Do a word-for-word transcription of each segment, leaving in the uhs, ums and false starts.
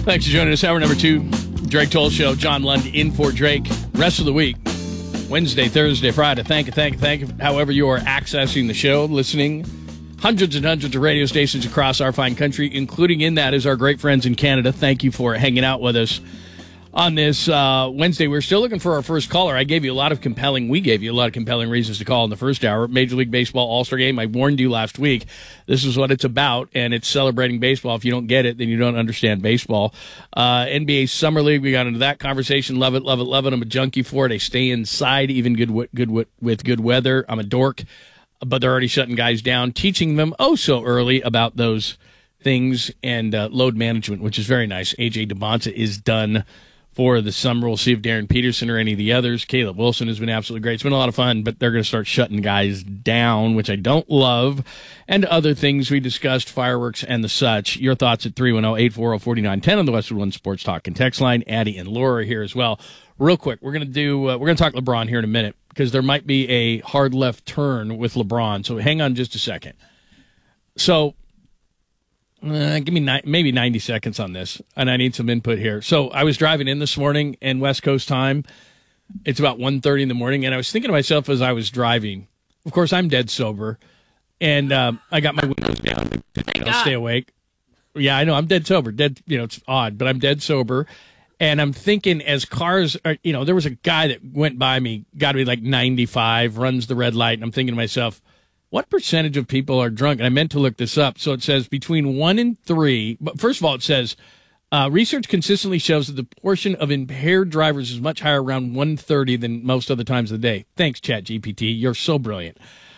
Thanks for joining us. Hour number two, Drake Toll Show. John Lund in for Drake. Rest of the week, Wednesday, Thursday, Friday. Thank you, thank you, thank you. However you are accessing the show, listening. Hundreds and hundreds of radio stations across our fine country, including in that is our great friends in Canada. Thank you for hanging out with us on this uh, Wednesday. We're still looking for our first caller. I gave you a lot of compelling, we gave you a lot of compelling reasons to call in the first hour. Major League Baseball All-Star Game. I warned you last week. This is what it's about, and it's celebrating baseball. If you don't get it, then you don't understand baseball. Uh, N B A Summer League, we got into that conversation. Love it, love it, love it. I'm a junkie for it. I stay inside, even good, good with good weather. I'm a dork, but they're already shutting guys down, teaching them oh so early about those things and uh, load management, which is very nice. A J DeBonta is done for the summer. We'll see if Darren Peterson or any of the others. Caleb Wilson has been absolutely great. It's been a lot of fun, but they're going to start shutting guys down, which I don't love, and other things we discussed, fireworks and the such. Your thoughts at three one zero, eight four zero, four nine one zero on the Westwood One Sports Talk and text line. Addie and Laura here as well. Real quick, we're going to do uh, we're going to talk LeBron here in a minute because there might be a hard left turn with LeBron. So hang on just a second. So Uh, give me ni- maybe ninety seconds on this, and I need some input here. So I was driving in this morning, and West Coast time, it's about one thirty in the morning, and I was thinking to myself as I was driving, of course, I'm dead sober, and um, I got my windows down to you know, stay awake. Yeah, I know, I'm dead sober. Dead, you know, it's odd, but I'm dead sober, and I'm thinking as cars are, you know, there was a guy that went by me, got to be like ninety-five, runs the red light, and I'm thinking to myself, what percentage of people are drunk? And I meant to look this up. So it says between one and three. But first of all, it says uh, research consistently shows that the portion of impaired drivers is much higher around one thirty than most other times of the day. Thanks, ChatGPT. You're so brilliant.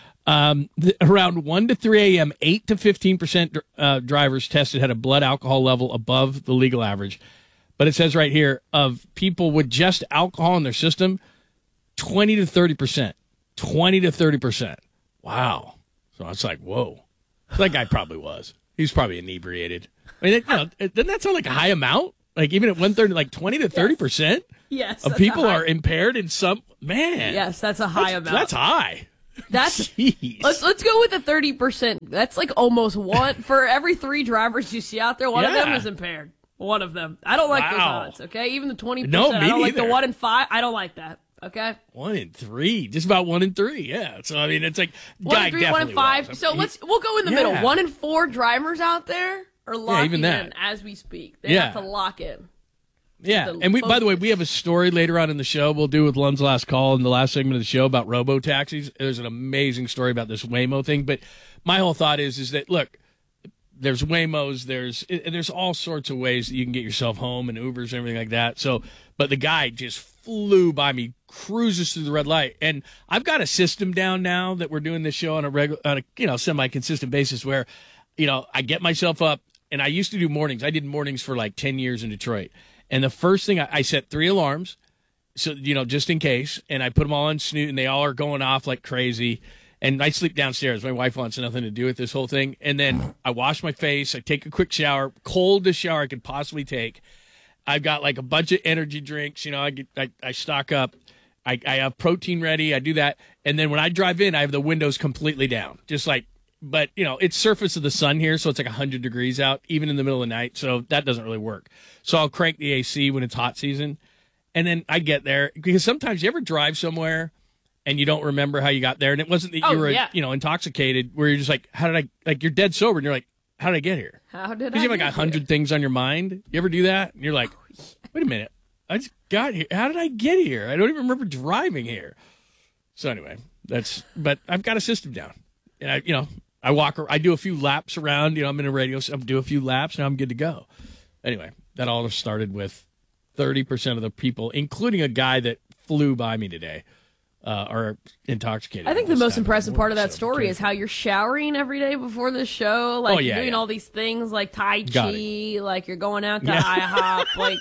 Um, the, around one to three a.m., eight to fifteen percent uh, drivers tested had a blood alcohol level above the legal average. But it says right here, of people with just alcohol in their system, twenty to thirty percent. twenty to thirty percent. Wow. So it's like, whoa. That guy probably was. He's probably inebriated. I mean, it, you know, it, doesn't that sound like a high amount? Like even at one thirty, like twenty to thirty percent yes. of people are impaired in some, man. Yes, that's a high that's, amount. That's high. That's, Jeez. let's let's go with the thirty percent. That's like almost one. For every three drivers you see out there, one yeah. of them is impaired. One of them. I don't like wow. those odds, okay? Even the twenty percent. No, me I don't like neither. the one in five. I don't like that. Okay, one in three, just about one in three. Yeah, so I mean, it's like one guy in three, one in five. Was. So he, let's we'll go in the yeah. middle. One in four drivers out there are locking yeah, even that. in as we speak. They yeah. have to lock in. Yeah, and we. By the way, we have a story later on in the show we'll do with Lund's Last Call in the last segment of the show about robo-taxis. There's an amazing story about this Waymo thing, but my whole thought is is that, look, there's Waymos, there's there's all sorts of ways that you can get yourself home and Ubers and everything like that. So, but the guy just flew by me, cruises through the red light, and I've got a system down now that we're doing this show on a regular, on a you know semi-consistent basis where, you know, I get myself up, and I used to do mornings. I did mornings for like ten years in Detroit, and the first thing I, I set three alarms, so you know just in case, and I put them all on snooze, and they all are going off like crazy. And I sleep downstairs. My wife wants nothing to do with this whole thing. And then I wash my face. I take a quick shower, coldest shower I could possibly take. I've got like a bunch of energy drinks. You know, I get, I, I stock up. I, I have protein ready. I do that. And then when I drive in, I have the windows completely down. Just like, but, you know, it's surface of the sun here, so it's like one hundred degrees out, even in the middle of the night. So that doesn't really work. So I'll crank the A C when it's hot season. And then I get there. Because sometimes you ever drive somewhere and you don't remember how you got there, and it wasn't that you oh, were, yeah. you know, intoxicated, where you're just like, how did I, like, you're dead sober, and you're like, how did I get here? How did I Because you have like a hundred things on your mind. You ever do that? And you're like, wait a minute, I just got here. How did I get here? I don't even remember driving here. So anyway, that's, but I've got a system down, and I, you know, I walk, I do a few laps around. You know, I'm in a radio, so I do a few laps, and I'm good to go. Anyway, that all started with thirty percent of the people, including a guy that flew by me today, Uh, are intoxicated. I think the most impressive part of that so story is how you're showering every day before the show. Like, oh, yeah, you're doing yeah. all these things like Tai Chi, like you're going out to yeah. IHOP. Like,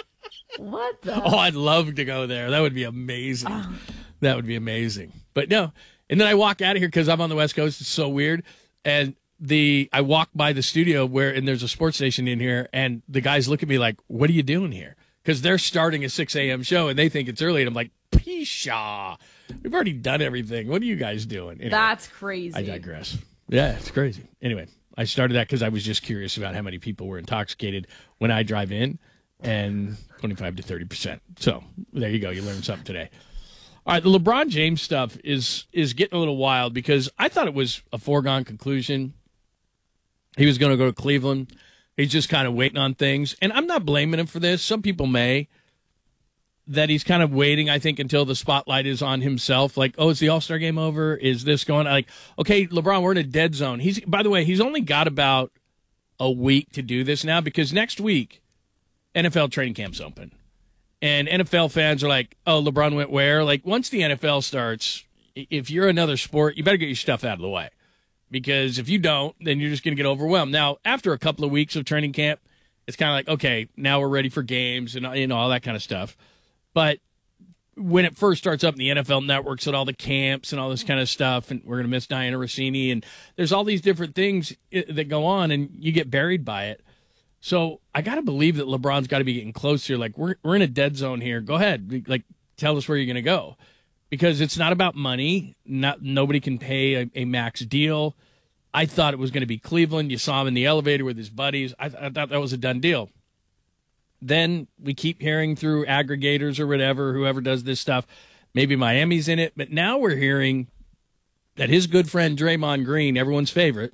what the? Oh, I'd love to go there. That would be amazing. Oh. That would be amazing. But no. And then I walk out of here because I'm on the West Coast. It's so weird. And the I walk by the studio where, and there's a sports station in here, and the guys look at me like, what are you doing here? Because they're starting a six a.m. show, and they think it's early. And I'm like, Pshaw. We've already done everything. What are you guys doing? Anyway, that's crazy. I digress. Yeah, it's crazy. Anyway, I started that because I was just curious about how many people were intoxicated when I drive in, and twenty-five to thirty percent. So there you go. You learned something today. All right, the LeBron James stuff is is getting a little wild because I thought it was a foregone conclusion. He was going to go to Cleveland. He's just kind of waiting on things. And I'm not blaming him for this. Some people may. That he's kind of waiting, I think, until the spotlight is on himself. Like, oh, is the All-Star game over? Is this going? Like, okay, LeBron, we're in a dead zone. He's, by the way, he's only got about a week to do this now because next week, N F L training camp's open. And N F L fans are like, oh, LeBron went where? Like, once the N F L starts, if you're another sport, you better get your stuff out of the way. Because if you don't, then you're just going to get overwhelmed. Now, after a couple of weeks of training camp, it's kind of like, okay, now we're ready for games and, you know, all that kind of stuff. But when it first starts up, the N F L networks at all the camps and all this kind of stuff, and we're going to miss Diana Rossini, and there's all these different things that go on, and you get buried by it. So I got to believe that LeBron's got to be getting closer. Like, we're we're in a dead zone here. Go ahead. Like, tell us where you're going to go. Because it's not about money. Not Nobody can pay a, a max deal. I thought it was going to be Cleveland. You saw him in the elevator with his buddies. I, th- I thought that was a done deal. Then we keep hearing through aggregators or whatever, whoever does this stuff, maybe Miami's in it. But now we're hearing that his good friend Draymond Green, everyone's favorite,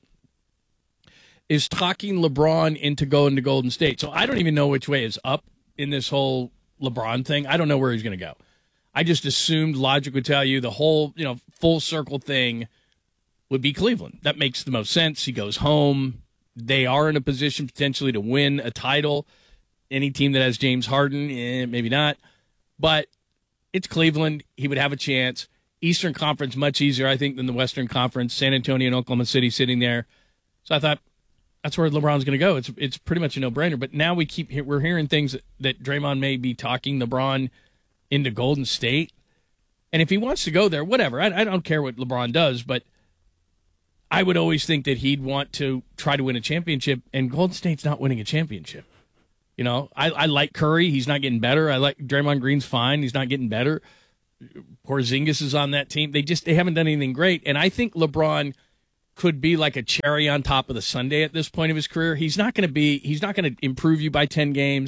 is talking LeBron into going to Golden State. So I don't even know which way is up in this whole LeBron thing. I don't know where he's going to go. I just assumed logic would tell you the whole, you know, full circle thing would be Cleveland. That makes the most sense. He goes home. They are in a position potentially to win a title. Any team that has James Harden, eh, maybe not. But it's Cleveland. He would have a chance. Eastern Conference, much easier, I think, than the Western Conference. San Antonio and Oklahoma City sitting there. So I thought that's where LeBron's going to go. It's it's pretty much a no-brainer. But now we keep we're hearing things that, that Draymond may be talking LeBron into Golden State. And if he wants to go there, whatever. I, I don't care what LeBron does, but I would always think that he'd want to try to win a championship, and Golden State's not winning a championship. You know, I, I like Curry. He's not getting better. I like Draymond Green's fine. He's not getting better. Porzingis is on that team. They just they haven't done anything great. And I think LeBron could be like a cherry on top of the sundae at this point of his career. He's not going to be. He's not going to improve you by ten games.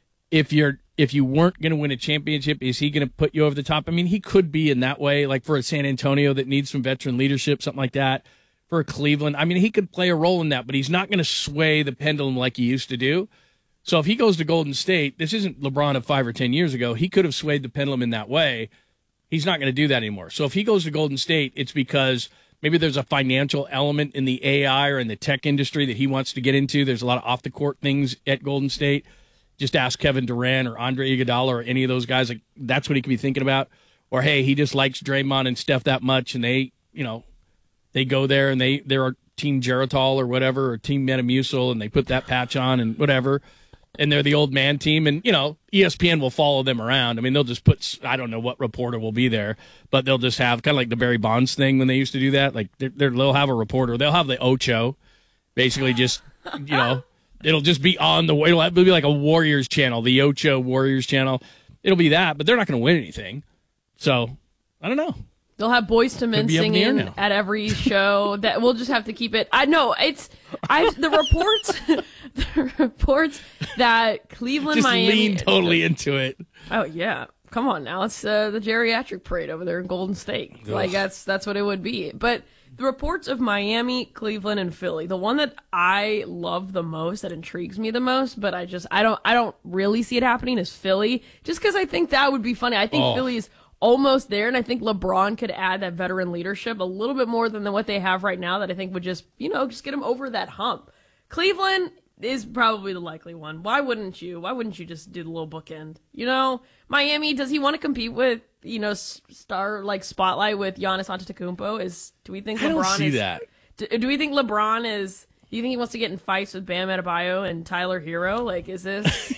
If you're if you weren't going to win a championship, is he going to put you over the top? I mean, he could be in that way, like for a San Antonio that needs some veteran leadership, something like that. For a Cleveland, I mean, he could play a role in that, but he's not going to sway the pendulum like he used to do. So if he goes to Golden State, this isn't LeBron of five or ten years ago. He could have swayed the pendulum in that way. He's not going to do that anymore. So if he goes to Golden State, it's because maybe there's a financial element in the A I or in the tech industry that he wants to get into. There's a lot of off-the-court things at Golden State. Just ask Kevin Durant or Andre Iguodala or any of those guys. Like, that's what he could be thinking about. Or, hey, he just likes Draymond and Steph that much, and they, you know, they go there and they, they're Team Geritol or whatever, or Team Metamucil, and they put that patch on and whatever. And they're the old man team, and, you know, E S P N will follow them around. I mean, they'll just put, I don't know what reporter will be there, but they'll just have kind of like the Barry Bonds thing when they used to do that. Like, they're, they're, they'll have a reporter. They'll have the Ocho, basically just, you know, it'll just be on the, it'll, it'll be like a Warriors channel, the Ocho Warriors channel. It'll be that, but they're not going to win anything. So, I don't know. They'll have Boyz two Men singing at every show. That we'll just have to keep it. I know it's. I the reports, the reports that Cleveland, just Miami, lean totally into it. Oh yeah, come on now. It's uh, the geriatric parade over there in Golden State. Ugh. Like that's that's what it would be. But the reports of Miami, Cleveland, and Philly. The one that I love the most, that intrigues me the most, but I just I don't I don't really see it happening is Philly. Just because I think that would be funny. I think oh. Philly's almost there, and I think LeBron could add that veteran leadership a little bit more than what they have right now, that I think would just, you know, just get them over that hump. Cleveland is probably the likely one. Why wouldn't you? Why wouldn't you just do the little bookend? You know, Miami, does he want to compete with, you know, star, like, spotlight with Giannis Antetokounmpo? Is, do we think LeBron I don't see is, that. Do, do we think LeBron is, do you think he wants to get in fights with Bam Adebayo and Tyler Hero? Like, is this...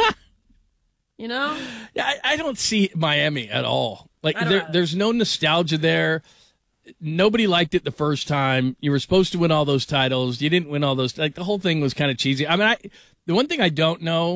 You know? Yeah, I, I don't see Miami at all. Like, there, there's no nostalgia there. Nobody liked it the first time. You were supposed to win all those titles. You didn't win all those. Like, the whole thing was kind of cheesy. I mean, I, the one thing I don't know,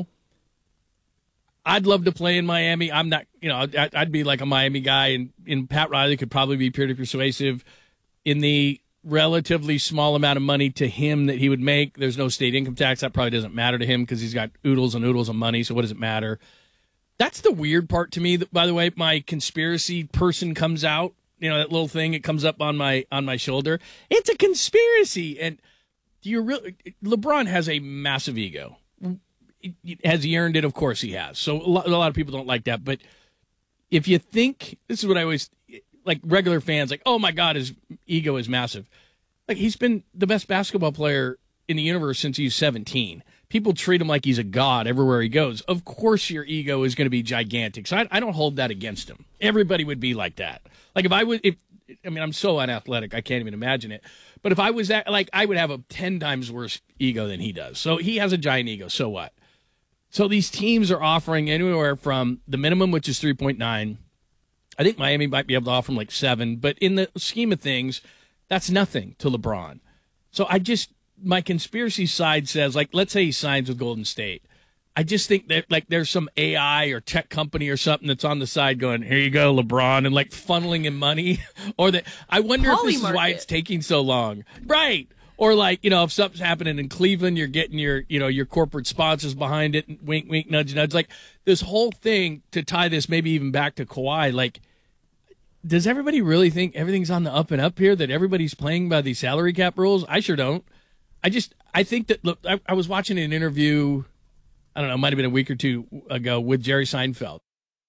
I'd love to play in Miami. I'm not, you know, I'd, I'd be like a Miami guy, and, and Pat Riley could probably be pretty persuasive. In the relatively small amount of money to him that he would make. There's no state income tax. That probably doesn't matter to him because he's got oodles and oodles of money. So what does it matter? That's the weird part to me. That, by the way, my conspiracy person comes out. You know, that little thing, it comes up on my on my shoulder. It's a conspiracy. And do you really? LeBron has a massive ego. Has he earned it? Of course he has. So a lot, a lot of people don't like that. But if you think, this is what I always, like regular fans, like, oh my God, his ego is massive. Like, he's been the best basketball player in the universe since he's seventeen. People treat him like he's a god everywhere he goes. Of course your ego is going to be gigantic. So I, I don't hold that against him. Everybody would be like that. Like if I would, if I mean, I'm so unathletic, I can't even imagine it. But if I was that, like, I would have a ten times worse ego than he does. So he has a giant ego. So what? So these teams are offering anywhere from the minimum, which is three point nine. I think Miami might be able to offer him like seven. But in the scheme of things, that's nothing to LeBron. So I just, my conspiracy side says, like, let's say he signs with Golden State. I just think that, like, there's some A I or tech company or something that's on the side going, here you go, LeBron, and, like, funneling him money. Or that, I wonder if this is why it's taking so long. Right. Or, like, you know, if something's happening in Cleveland, you're getting your, you know, your corporate sponsors behind it, and wink, wink, nudge, nudge. Like, this whole thing, to tie this maybe even back to Kawhi, like, does everybody really think everything's on the up and up here, that everybody's playing by these salary cap rules? I sure don't. I just, I think that, look, I, I was watching an interview, I don't know, it might have been a week or two ago with Jerry Seinfeld.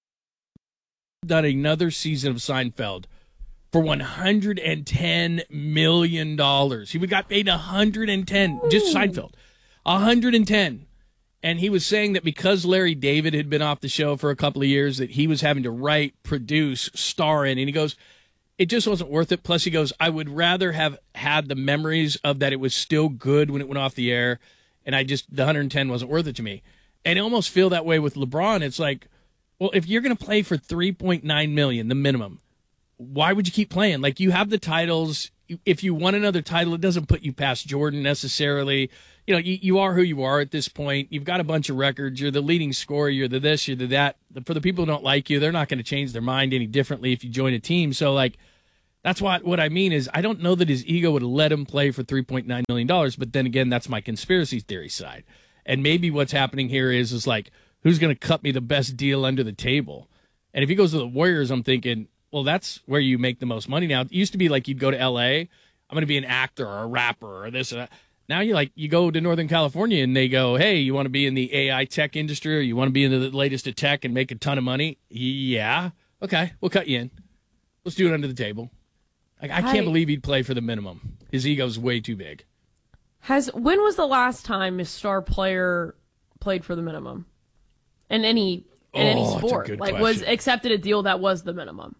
Done another season of Seinfeld for one hundred ten million dollars. He got paid one hundred ten, just Seinfeld, one hundred ten. And he was saying that because Larry David had been off the show for a couple of years, that he was having to write, produce, star in. And he goes, it just wasn't worth it. Plus, he goes, I would rather have had the memories of that it was still good when it went off the air, and I just, the one hundred ten wasn't worth it to me. And I almost feel that way with LeBron. It's like, well, if you're going to play for three point nine million dollars, the minimum, why would you keep playing? Like, you have the titles. If you won another title, it doesn't put you past Jordan necessarily. You know, you, you are who you are at this point. You've got a bunch of records. You're the leading scorer. You're the this, you're the that. For the people who don't like you, they're not going to change their mind any differently if you join a team. So, like, that's what, what I mean is I don't know that his ego would have let him play for three point nine million dollars. But then again, that's my conspiracy theory side. And maybe what's happening here is, is like, who's going to cut me the best deal under the table? And if he goes to the Warriors, I'm thinking, well, that's where you make the most money now. It used to be like you'd go to L A, I'm going to be an actor or a rapper or this or that. Now you like you go to Northern California and they go, hey, you want to be in the A I tech industry or you want to be in the latest of tech and make a ton of money? Yeah. Okay, we'll cut you in. Let's do it under the table. Like, I can't I, believe he'd play for the minimum. His ego's way too big. Has when was the last time a star player played for the minimum in any in oh, any sport? Like, question. Was accepted a deal that was the minimum?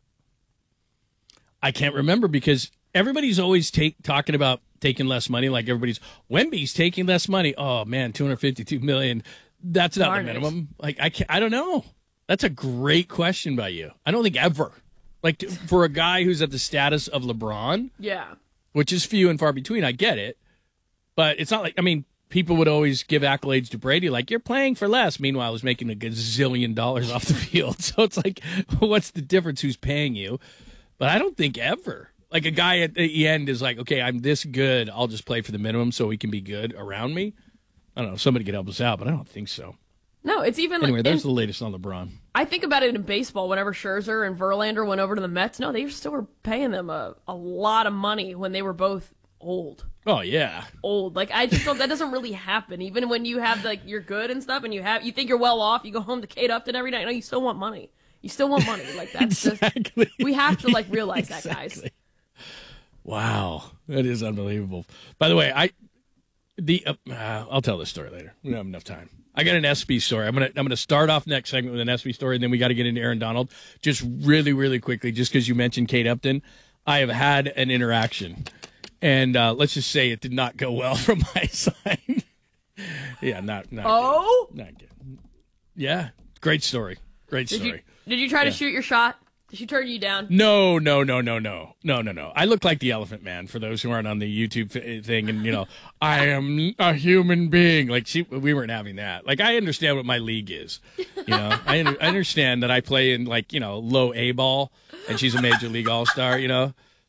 I can't remember because everybody's always take, talking about taking less money. Like everybody's, Wemby's taking less money. Oh man, two hundred fifty-two million dollars. That's not Darn the minimum. It. Like I can't, I don't know. That's a great question by you. I don't think ever. Like to, for a guy who's at the status of LeBron, yeah, which is few and far between. I get it, but it's not like, I mean, people would always give accolades to Brady, like you're playing for less. Meanwhile, he's making a gazillion dollars off the field. So it's like, what's the difference? Who's paying you? But I don't think ever. Like a guy at the end is like, okay, I'm this good. I'll just play for the minimum so he can be good around me. I don't know. Somebody could help us out, but I don't think so. No, it's even anyway, like... Anyway, there's the latest on LeBron. I think about it in baseball. Whenever Scherzer and Verlander went over to the Mets, no, they still were paying them a, a lot of money when they were both old. Oh, yeah. Old. Like, I just don't... That doesn't really happen. Even when you have, like, you're good and stuff and you have... You think you're well off, you go home to Kate Upton every night. No, you still want money. You still want money. Like, that's exactly. just... We have to, like, realize exactly. that, guys. Wow. That is unbelievable. By the way, I... the uh, uh, I'll tell this story later. We don't have enough time. I got an S B story. I'm gonna I'm gonna start off next segment with an S B story, and then we got to get into Aaron Donald. Just really, really quickly, just because you mentioned Kate Upton, I have had an interaction, and uh, let's just say it did not go well from my side. yeah, not not oh, good. not good. Yeah, great story. Great story. Did you, did you try yeah. to shoot your shot? Did she turn you down? No, no, no, no, no, no, no, no. I look like the Elephant Man for those who aren't on the YouTube thing, and you know, I am a human being. Like she, we weren't having that. Like I understand what my league is. You know, I, I understand that I play in like you know low A ball, and she's a major league all star. You know,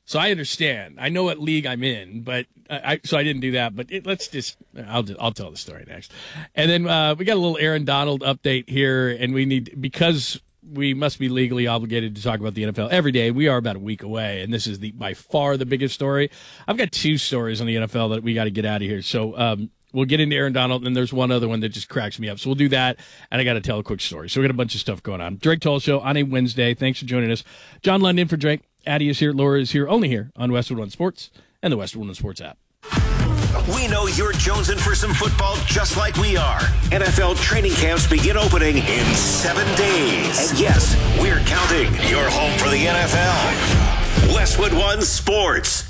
So I understand. I know what league I'm in, but I, I so I didn't do that. But it, let's just I'll I'll tell the story next. And then uh, we got a little Aaron Donald update here, and we need because we must be legally obligated to talk about the N F L every day. We are about a week away, and this is the by far the biggest story. I've got two stories on the N F L that we got to get out of here. So um, we'll get into Aaron Donald, and there's one other one that just cracks me up. So we'll do that, and I got to tell a quick story. So we got a bunch of stuff going on. Drake Toll Show on a Wednesday. Thanks for joining us. John London for Drake. Addie is here. Laura is here. Only here on Westwood One Sports and the Westwood One Sports app. We know you're jonesing for some football just like we are. N F L training camps begin opening in seven days. And yes, we're counting. Your home for the N F L. Westwood One Sports.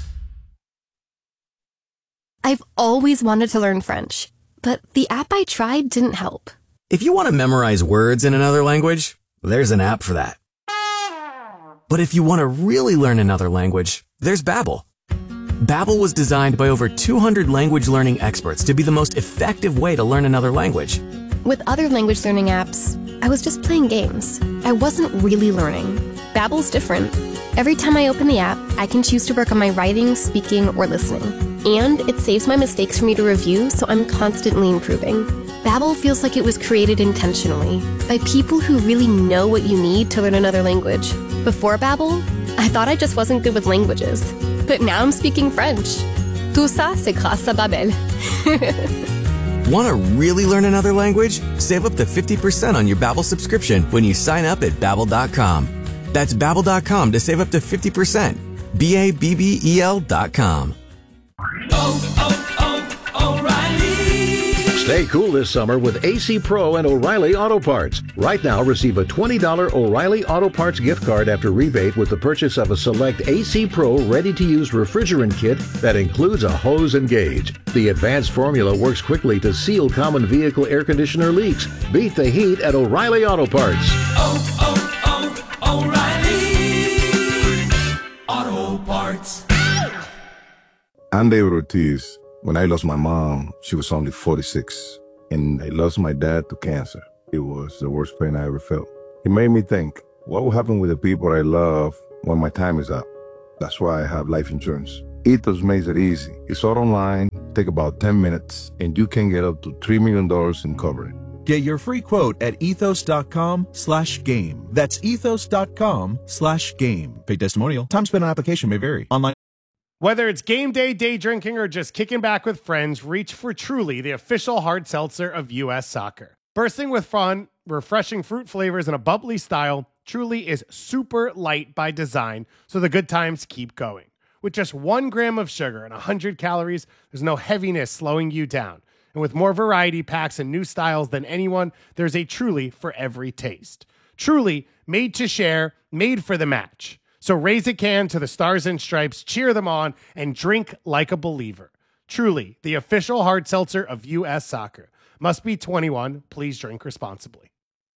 I've always wanted to learn French, but the app I tried didn't help. If you want to memorize words in another language, there's an app for that. But if you want to really learn another language, there's Babbel. Babbel was designed by over two hundred language learning experts to be the most effective way to learn another language. With other language learning apps, I was just playing games. I wasn't really learning. Babbel's different. Every time I open the app, I can choose to work on my writing, speaking, or listening. And it saves my mistakes for me to review, so I'm constantly improving. Babbel feels like it was created intentionally by people who really know what you need to learn another language. Before Babbel, I thought I just wasn't good with languages. But now I'm speaking French. Tout ça, c'est grâce à Babbel. Want to really learn another language? Save up to fifty percent on your Babbel subscription when you sign up at Babbel dot com. That's Babbel dot com to save up to fifty percent. B A B B E L dot com. Oh, oh, oh, O'Reilly. Stay cool this summer with A C Pro and O'Reilly Auto Parts. Right now, receive a twenty dollars O'Reilly Auto Parts gift card after rebate with the purchase of a select A C Pro ready-to-use refrigerant kit that includes a hose and gauge. The advanced formula works quickly to seal common vehicle air conditioner leaks. Beat the heat at O'Reilly Auto Parts. Oh, oh, oh, O'Reilly Auto Parts. I'm David Ortiz. When I lost my mom, she was only forty-six, and I lost my dad to cancer. It was the worst pain I ever felt. It made me think, what will happen with the people I love when my time is up? That's why I have life insurance. Ethos makes it easy. It's all online, take about ten minutes, and you can get up to three million dollars in coverage. Get your free quote at ethos.com slash game. That's ethos.com slash game. Paid testimonial. Time spent on application may vary. Online. Whether it's game day, day drinking, or just kicking back with friends, reach for Truly, the official hard seltzer of U S Soccer. Bursting with fun, refreshing fruit flavors, and a bubbly style, Truly is super light by design, so the good times keep going. With just one gram of sugar and one hundred calories, there's no heaviness slowing you down. And with more variety packs and new styles than anyone, there's a Truly for every taste. Truly, made to share, made for the match. So raise a can to the Stars and Stripes, cheer them on, and drink like a believer. Truly, the official hard seltzer of U S Soccer. Must be twenty-one. Please drink responsibly.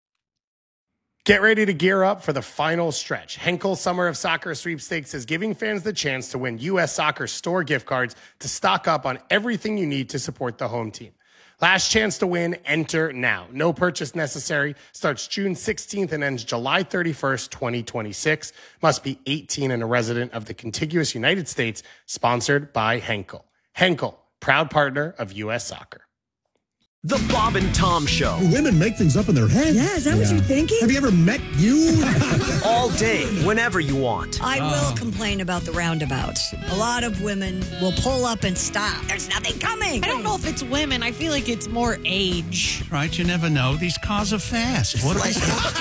Get ready to gear up for the final stretch. Henkel Summer of Soccer Sweepstakes is giving fans the chance to win U S Soccer store gift cards to stock up on everything you need to support the home team. Last chance to win, enter now. No purchase necessary. Starts June sixteenth and ends July thirty-first, twenty twenty-six. Must be eighteen and a resident of the contiguous United States. Sponsored by Henkel. Henkel, proud partner of U S Soccer. The Bob and Tom Show. Do women make things up in their head? Yeah, is that yeah. what you're thinking? Have you ever met you? All day, whenever you want. I oh. will complain about the roundabouts. A lot of women will pull up and stop. There's nothing coming. I don't know if it's women. I feel like it's more age. Right, you never know. These cars are fast. What they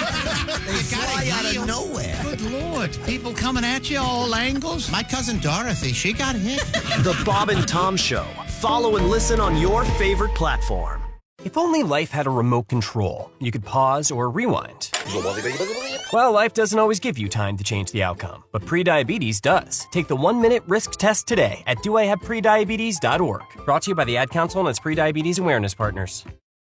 fly out of nowhere. Good Lord. People coming at you all angles. My cousin Dorothy, she got hit. The Bob and Tom Show. Follow and listen on your favorite platform. If only life had a remote control, you could pause or rewind. Well, life doesn't always give you time to change the outcome, but prediabetes does. Take the one-minute risk test today at do I have prediabetes dot org. Brought to you by the Ad Council and its prediabetes awareness partners.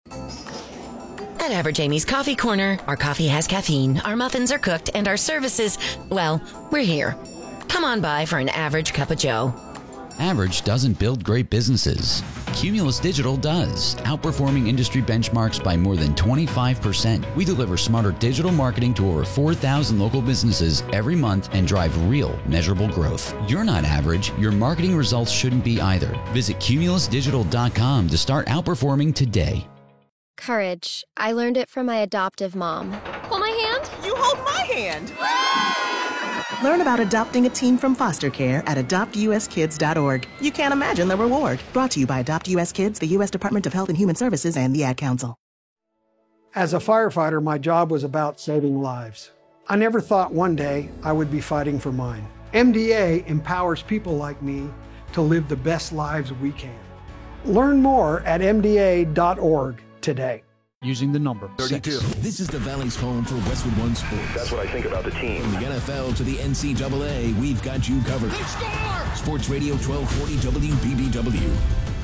At Average Amy's Coffee Corner, our coffee has caffeine, our muffins are cooked, and our services, well, we're here. Come on by for an average cup of joe. Average doesn't build great businesses. Cumulus Digital does, outperforming industry benchmarks by more than twenty-five percent. We deliver smarter digital marketing to over four thousand local businesses every month and drive real, measurable growth. You're not average. Your marketing results shouldn't be either. Visit cumulus digital dot com to start outperforming today. Courage. I learned it from my adoptive mom. Hold my hand. You hold my hand. Learn about adopting a teen from foster care at adopt u s kids dot org. You can't imagine the reward. Brought to you by Adopt U S Kids, the U S Department of Health and Human Services, and the Ad Council. As a firefighter, my job was about saving lives. I never thought one day I would be fighting for mine. M D A empowers people like me to live the best lives we can. Learn more at m d a dot org today. Using the number thirty-two. Six. This is the Valley's home for Westwood One Sports. That's what I think about the team. From the N F L to the N C double A, we've got you covered. Sports Radio twelve forty W B B W.